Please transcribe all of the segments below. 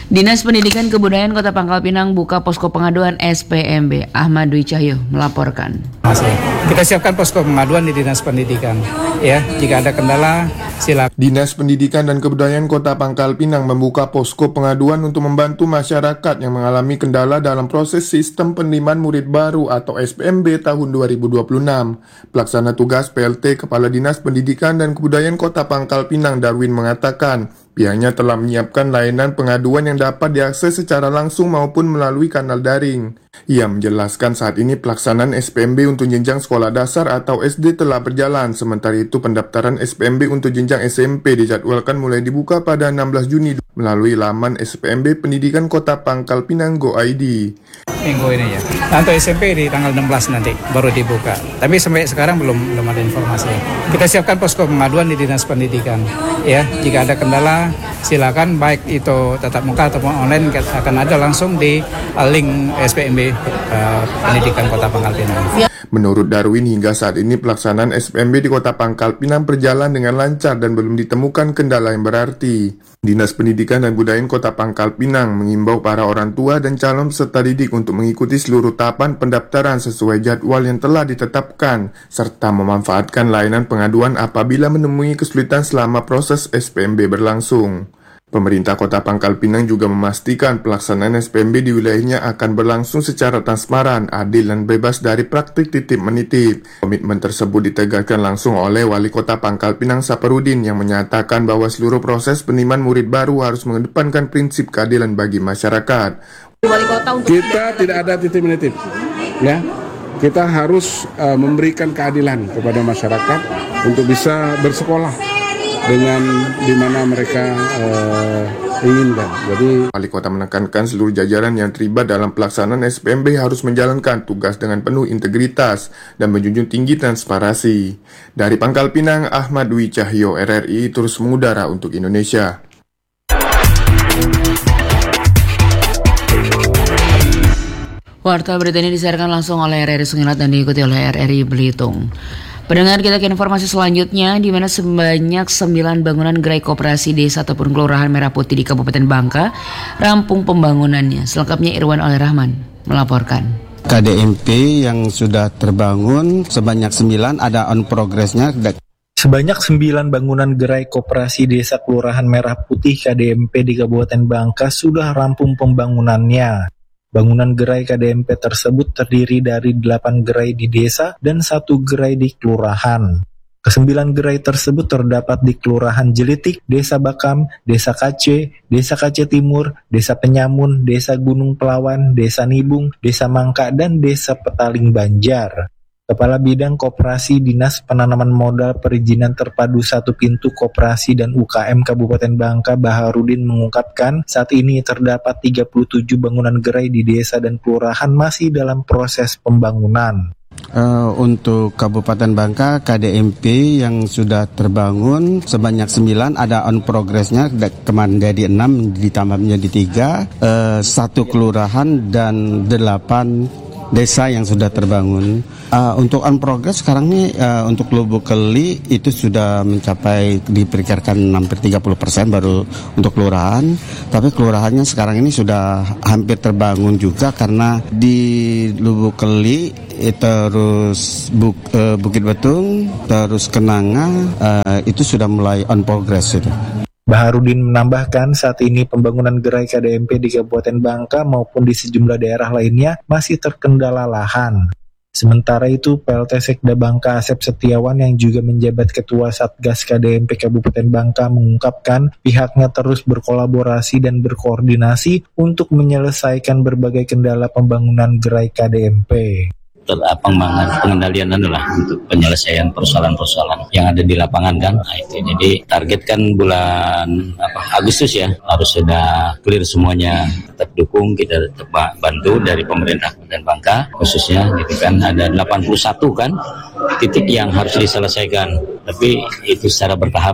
Dinas Pendidikan Kebudayaan Kota Pangkal Pinang buka posko pengaduan SPMB. Ahmad Dwi Cahyo melaporkan. Kita siapkan posko pengaduan di Dinas Pendidikan. Ya, jika ada kendala, silakan. Dinas Pendidikan dan Kebudayaan Kota Pangkal Pinang membuka posko pengaduan untuk membantu masyarakat yang mengalami kendala dalam proses sistem penerimaan murid baru atau SPMB tahun 2026. Pelaksana tugas PLT Kepala Dinas Pendidikan dan Kebudayaan Kota Pangkal Pinang Darwin mengatakan, pihaknya telah menyiapkan layanan pengaduan yang dapat diakses secara langsung maupun melalui kanal daring. Ia menjelaskan saat ini pelaksanaan SPMB untuk jenjang sekolah dasar atau SD telah berjalan, sementara itu pendaftaran SPMB untuk jenjang SMP dijadwalkan mulai dibuka pada 16 Juni melalui laman SPMB Pendidikan Kota Pangkal Pinang Go.id. Minggu ini ya. Untuk SMP di tanggal 16 nanti baru dibuka. Tapi sampai sekarang belum ada informasi. Kita siapkan posko pengaduan di Dinas Pendidikan. Ya, jika ada kendala silakan baik itu tatap muka ataupun online akan ada langsung di link SPMB Pendidikan Kota Pangkal Pinang. Menurut Darwin, hingga saat ini pelaksanaan SPMB di Kota Pangkal Pinang berjalan dengan lancar dan belum ditemukan kendala yang berarti. Dinas Pendidikan dan Kebudayaan Kota Pangkal Pinang mengimbau para orang tua dan calon peserta didik untuk mengikuti seluruh tahapan pendaftaran sesuai jadwal yang telah ditetapkan, serta memanfaatkan layanan pengaduan apabila menemui kesulitan selama proses SPMB berlangsung. Pemerintah Kota Pangkal Pinang juga memastikan pelaksanaan SPMB di wilayahnya akan berlangsung secara transparan, adil, dan bebas dari praktik titip menitip. Komitmen tersebut ditegakkan langsung oleh Wali Kota Pangkal Pinang Saparudin yang menyatakan bahwa seluruh proses penerimaan murid baru harus mengedepankan prinsip keadilan bagi masyarakat. Kita tidak ada titip menitip, ya. Kita harus memberikan keadilan kepada masyarakat untuk bisa bersekolah dengan di mana mereka inginkan. Jadi, Wali Kota menekankan seluruh jajaran yang terlibat dalam pelaksanaan SPMB harus menjalankan tugas dengan penuh integritas dan menjunjung tinggi transparansi. Dari Pangkal Pinang, Ahmad Dwi Cahyo, RRI terus mengudara untuk Indonesia. Warta berita ini disiarkan langsung oleh RRI Sungilat dan diikuti oleh RRI Belitung. Pendengar, kita ke informasi selanjutnya, di mana sebanyak 9 bangunan gerai koperasi desa ataupun kelurahan Merah Putih di Kabupaten Bangka rampung pembangunannya. Selengkapnya Irwan Oleh Rahman melaporkan. KDMP yang sudah terbangun sebanyak 9 ada on progress-nya. Sebanyak 9 bangunan gerai koperasi desa kelurahan Merah Putih KDMP di Kabupaten Bangka sudah rampung pembangunannya. Bangunan gerai KDMP tersebut terdiri dari 8 gerai di desa dan 1 gerai di kelurahan. Ke-9 gerai tersebut terdapat di Kelurahan Jelitik, Desa Bakam, Desa Kace, Desa Kace Timur, Desa Penyamun, Desa Gunung Pelawan, Desa Nibung, Desa Mangka, dan Desa Petaling Banjar. Kepala Bidang Koperasi Dinas Penanaman Modal Perizinan Terpadu Satu Pintu Koperasi dan UKM Kabupaten Bangka Baharudin mengungkapkan saat ini terdapat 37 bangunan gerai di desa dan kelurahan masih dalam proses pembangunan. Untuk Kabupaten Bangka, KDMP yang sudah terbangun sebanyak 9 ada on progress-nya, kemarin jadi 6 ditambah menjadi 3, 1 kelurahan dan 8 desa yang sudah terbangun. Untuk on progress sekarang nih untuk Lubuk Keli itu sudah mencapai diperkirakan hampir 30% baru untuk kelurahan. Tapi kelurahannya sekarang ini sudah hampir terbangun juga karena di Lubuk Keli terus Bukit Betung terus Kenanga itu sudah mulai on progress itu. Baharudin menambahkan saat ini pembangunan gerai KDMP di Kabupaten Bangka maupun di sejumlah daerah lainnya masih terkendala lahan. Sementara itu, PLT Sekda Bangka Asep Setiawan yang juga menjabat Ketua Satgas KDMP Kabupaten Bangka mengungkapkan pihaknya terus berkolaborasi dan berkoordinasi untuk menyelesaikan berbagai kendala pembangunan gerai KDMP. Pengendalian adalah untuk penyelesaian persoalan-persoalan yang ada di lapangan kan. Nah, itu jadi target kan bulan Agustus ya harus sudah clear semuanya. Tetap dukung, kita tetap bantu dari pemerintah Kabupaten Bangka khususnya gitu kan, ada 81 kan titik yang harus diselesaikan, tapi itu secara bertahap.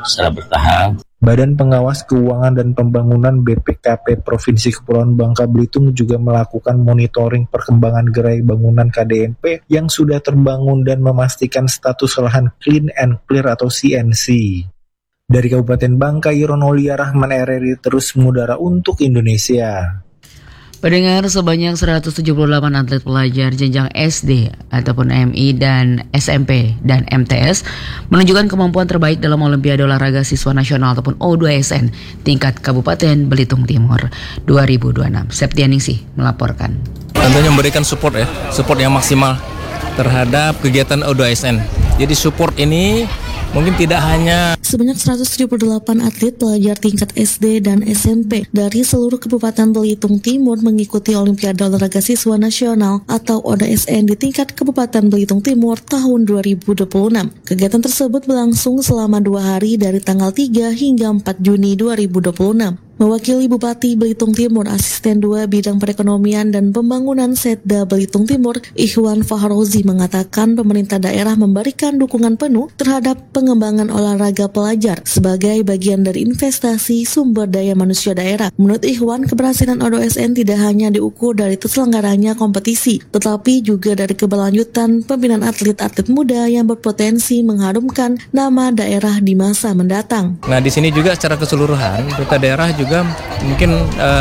Badan Pengawas Keuangan dan Pembangunan BPKP Provinsi Kepulauan Bangka Belitung juga melakukan monitoring perkembangan gerai bangunan KDMP yang sudah terbangun dan memastikan status lahan clean and clear atau CNC. Dari Kabupaten Bangka, Ironolia Rahman, RRI terus mengudara untuk Indonesia. Pendengar, sebanyak 178 atlet pelajar jenjang SD ataupun MI dan SMP dan MTS menunjukkan kemampuan terbaik dalam Olimpiade Olahraga Siswa Nasional ataupun O2SN tingkat Kabupaten Belitung Timur 2026. Septianingsih melaporkan. Tentunya memberikan support yang maksimal terhadap kegiatan O2SN. Jadi support ini mungkin tidak hanya sebanyak 178 atlet pelajar tingkat SD dan SMP dari seluruh Kabupaten Belitung Timur mengikuti Olimpiade Olahraga Siswa Nasional atau O2SN di tingkat Kabupaten Belitung Timur tahun 2026. Kegiatan tersebut berlangsung selama 2 hari dari tanggal 3 hingga 4 Juni 2026. Mewakili Bupati Belitung Timur, Asisten 2 Bidang Perekonomian dan Pembangunan Setda Belitung Timur, Ikhwan Fahrozi mengatakan pemerintah daerah memberikan dukungan penuh terhadap pengembangan olahraga pelajar sebagai bagian dari investasi sumber daya manusia daerah. Menurut Ikhwan, keberhasilan O2SN tidak hanya diukur dari terselenggaranya kompetisi, tetapi juga dari keberlanjutan pembinaan atlet-atlet muda yang berpotensi mengharumkan nama daerah di masa mendatang. Nah, di sini juga secara keseluruhan pemerintah daerah juga mungkin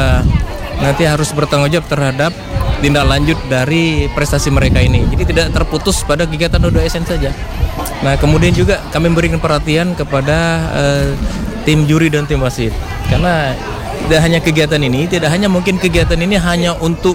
nanti harus bertanggung jawab terhadap tindak lanjut dari prestasi mereka ini. Jadi tidak terputus pada kegiatan O2SN saja. Nah, kemudian juga kami memberikan perhatian kepada tim juri dan tim wasit. Karena tidak hanya kegiatan ini, mungkin kegiatan ini hanya untuk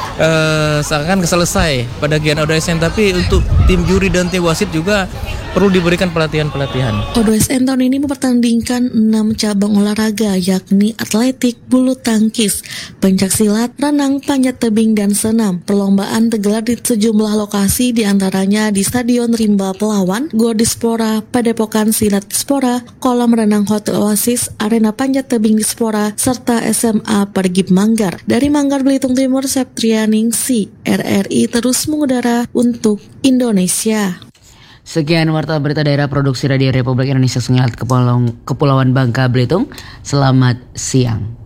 seakan selesai pada kegiatan O2SN, tapi untuk tim juri dan tim wasit juga perlu diberikan pelatihan-pelatihan. O2SN tahun ini mempertandingkan 6 cabang olahraga, yakni atletik, bulu tangkis, pencaksilat, renang, panjat tebing, dan senam. Perlombaan tergelar di sejumlah lokasi, diantaranya di Stadion Rimba Pelawan, Gor Dispora, Padepokan Silat Dispora, Kolam Renang Hotel Oasis, Arena Panjat Tebing Dispora, serta SMA Pergib Manggar. Dari Manggar, Belitung Timur, Septrianingsih, RRI terus mengudara untuk Indonesia. Sekian warta berita daerah produksi Radio Republik Indonesia Sengilat Kepulauan Bangka Belitung. Selamat siang.